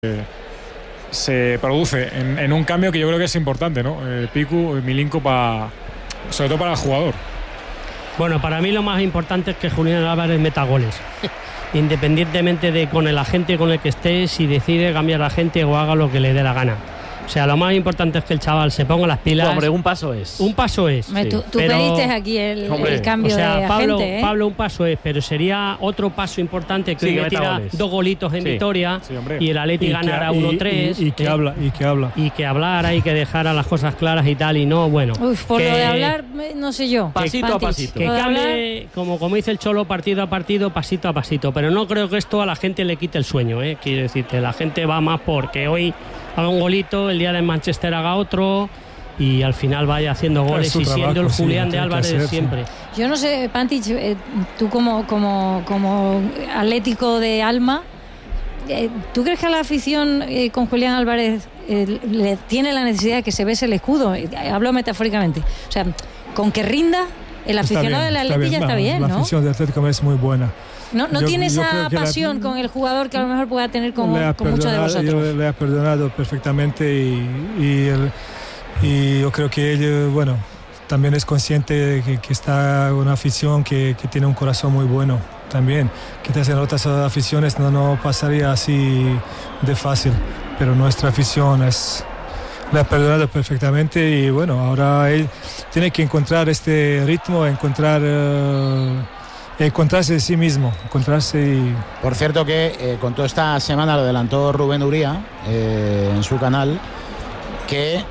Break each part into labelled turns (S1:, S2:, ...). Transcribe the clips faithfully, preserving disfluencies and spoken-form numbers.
S1: Eh, se produce en, en un cambio que yo creo que es importante, ¿no? Eh, Picu, Milinko, pa, sobre todo para el jugador.
S2: Bueno, para mí lo más importante es que Julián Álvarez meta goles. Independientemente de con el agente con el que esté, si decide cambiar a gente o haga lo que le dé la gana. O sea, lo más importante es que el chaval se ponga las pilas.
S3: Hombre, un paso es.
S2: Un paso es.
S4: Hombre, tú tú
S2: pero,
S4: pediste aquí el,
S2: hombre,
S4: el cambio
S2: o sea,
S4: de
S2: Pablo,
S4: agente, ¿eh?
S2: Pablo, un paso es, pero sería otro paso importante que
S3: Sí,
S2: hoy
S3: que
S2: me
S3: meta
S2: tira
S3: goles.
S2: dos golitos en
S3: Sí.
S2: Vitoria
S1: Sí, hombre.
S2: y el Atleti
S5: Y que-
S2: ganara
S5: y-
S2: uno tres.
S5: y, y que
S2: eh,
S5: habla y que habla
S2: y que hablara y que dejara las cosas claras y tal, y no, bueno.
S4: Uf, por
S2: que,
S4: lo de hablar, me- no sé yo.
S3: Pasito a
S4: Pantis,
S3: pasito.
S2: que
S4: lo de
S2: cambie, como, como dice el Cholo, partido a partido, pasito a pasito. Pero no creo que esto a la gente le quite el sueño, ¿eh? Quiero decirte, la gente va más porque hoy haga un golito, el día de Manchester haga otro y al final vaya haciendo goles
S5: su
S2: y siendo
S5: trabajo,
S2: el
S5: sí,
S2: Julián
S5: lo
S2: de
S5: tiene que
S2: Álvarez
S5: hacer,
S2: de
S5: sí.
S2: siempre.
S4: Yo no sé, Pantich, eh, tú como, como, como atlético de alma, eh, ¿tú crees que a la afición eh, con Julián Álvarez eh, le tiene la necesidad de que se bese el escudo? Eh, Hablo metafóricamente. O sea, con que rinda, el
S5: Está
S4: aficionado
S5: bien,
S4: del Atleti ya está bien,
S5: la
S4: ¿no?
S5: afición del Atlético es muy buena.
S4: No, no
S5: Yo-
S4: tiene
S5: yo
S4: esa
S5: creo que la-
S4: pasión con el jugador que a lo mejor pueda tener con,
S5: le ha
S4: con muchos de
S5: perdonado, yo
S4: vosotros.
S5: le ha perdonado perfectamente y, y, el- y yo creo que él, bueno, también es consciente de que, que está una afición que, que tiene un corazón muy bueno también. Quizás en otras aficiones no, no pasaría así de fácil, pero nuestra afición es, le ha perdonado perfectamente y bueno, ahora él tiene que encontrar este ritmo, encontrar... eh, encontrarse de sí mismo, encontrarse y...
S6: Por cierto que eh, contó esta semana, lo adelantó Rubén Uría eh, en su canal, que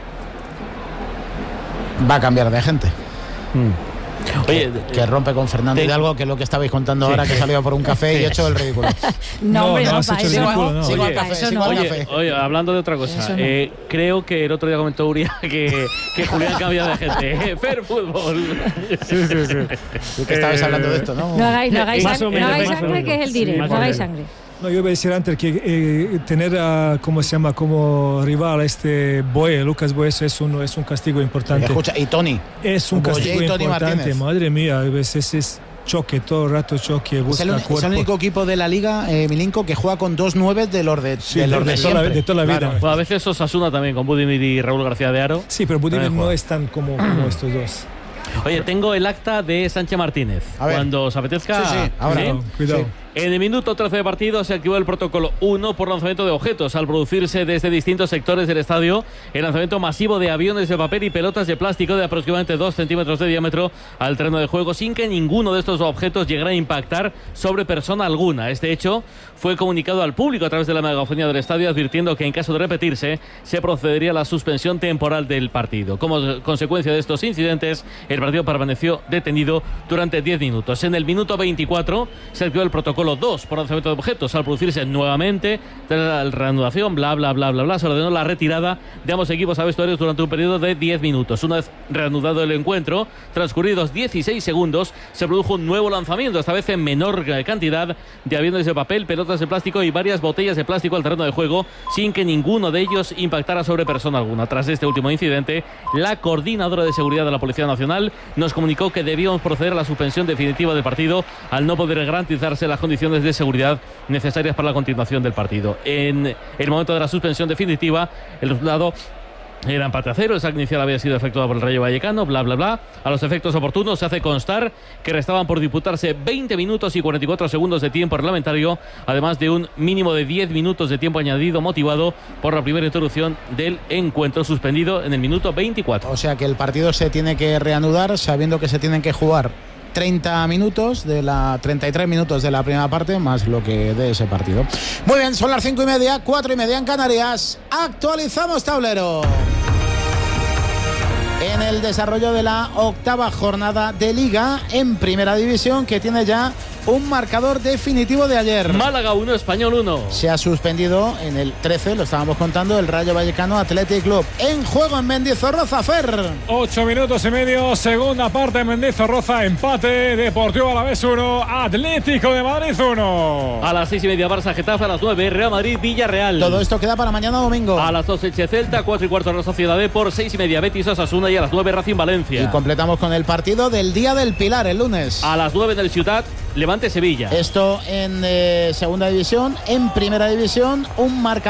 S6: va a cambiar de gente.
S3: Oye,
S6: Que, que rompe con Fernando
S3: te-
S6: Hidalgo, que es lo que estabais contando ahora, que salió por un café y he hecho el ridículo.
S4: No, hombre,
S5: no,
S4: no,
S5: has
S4: para
S5: hecho
S4: eso
S5: ridículo,
S4: no.
S5: no.
S6: Sigo al
S3: Oye,
S6: café,
S4: eso
S6: sigo
S4: no.
S6: al
S3: Oye,
S6: café.
S3: oye, hablando de otra cosa,
S4: Eso no.
S3: eh, creo que el otro día comentó Uria que, que Julián cambia de gente. Eh, Fair fútbol.
S1: Sí, sí, sí.
S6: Tú que estabas
S1: Eh,
S6: hablando de esto, ¿no?
S4: No hagáis, no hagáis,
S2: Más o
S4: sangre,
S2: menos,
S4: no hagáis
S2: más o
S4: sangre,
S2: menos.
S4: que es el direct,
S2: Sí, más
S4: no
S2: o
S4: hagáis
S2: menos.
S4: sangre.
S5: No, yo iba a decir antes que eh, tener a, ¿cómo se llama? Como rival a este Boye, Lucas Boye, eso es un, es un castigo importante.
S6: Escucha, y Tony.
S5: Es un
S6: Boye
S5: castigo
S6: y Tony
S5: importante,
S6: Martínez.
S5: madre mía, a veces es choque, todo el rato choque,
S6: Es
S5: busca
S6: el, es
S5: cuerpo.
S6: el único equipo de la liga, eh, Milinko, que juega con dos nueve de los de,
S5: Sí,
S6: de, los
S5: de,
S6: de
S5: toda la,
S6: siempre.
S5: de toda la vida.
S6: Claro.
S3: Bueno, a veces Osasuna también, con Budimir y Raúl García de Aro.
S5: Sí, pero Budimir
S3: También
S5: no
S3: juega.
S5: es tan como, como estos dos.
S3: Oye, tengo el acta de Sánchez Martínez.
S6: A ver.
S3: Cuando os apetezca.
S6: Sí, sí, ahora.
S3: ¿sí?
S5: Cuidado, cuidado.
S6: Sí.
S3: En el minuto trece de partido se activó el protocolo uno por lanzamiento de objetos al producirse desde distintos sectores del estadio el lanzamiento masivo de aviones de papel y pelotas de plástico de aproximadamente dos centímetros de diámetro al terreno de juego sin que ninguno de estos objetos llegara a impactar sobre persona alguna. Este hecho fue comunicado al público a través de la megafonía del estadio advirtiendo que en caso de repetirse se procedería a la suspensión temporal del partido. Como consecuencia de estos incidentes el partido permaneció detenido durante diez minutos. En el minuto veinticuatro se activó el protocolo dos por lanzamiento de objetos al producirse nuevamente tras la reanudación, bla bla bla bla bla, se ordenó la retirada de ambos equipos a vestuarios durante un periodo de diez minutos. Una vez reanudado el encuentro, transcurridos dieciséis segundos, se produjo un nuevo lanzamiento, esta vez en menor cantidad, de aviones de papel, pelotas de plástico y varias botellas de plástico al terreno de juego, sin que ninguno de ellos impactara sobre persona alguna. Tras este último incidente, la coordinadora de seguridad de la Policía Nacional nos comunicó que debíamos proceder a la suspensión definitiva del partido al no poder garantizarse las condiciones de seguridad necesarias para la continuación del partido. En el momento de la suspensión definitiva, el resultado era empate a cero, esa inicial había sido efectuada por el Rayo Vallecano, bla bla bla. A los efectos oportunos se hace constar que restaban por disputarse veinte minutos y cuarenta y cuatro segundos de tiempo reglamentario, además de un mínimo de diez minutos de tiempo añadido motivado por la primera interrupción del encuentro, suspendido en el minuto veinticuatro.
S6: O sea que el partido se tiene que reanudar sabiendo que se tienen que jugar treinta minutos de la treinta y tres minutos de la primera parte más lo que de ese partido. Muy bien, son las cinco y media, cuatro y media en Canarias. Actualizamos tablero en el desarrollo de la octava jornada de Liga en Primera División, que tiene ya un marcador definitivo de ayer.
S3: Málaga uno, Español uno.
S6: Se ha suspendido en el trece, lo estábamos contando, el Rayo Vallecano Athletic Club. En juego en Mendizorroza, Fer.
S1: Ocho minutos y medio, segunda parte en Mendizorroza, empate, Deportivo Alavés uno, Atlético de Madrid uno.
S3: A las seis y media Barça Getafe, a las nueve Real Madrid Villarreal.
S6: Todo esto queda para mañana domingo.
S3: A las dos Elche Celta, cuatro y cuarto Real Sociedad D, por seis y media Betis Osasuna y a las nueve Racing Valencia.
S6: Y completamos con el partido del Día del Pilar, el lunes.
S3: A las nueve en el Ciutat, Levante Sevilla.
S6: Esto en eh, segunda división. En primera división, un marcador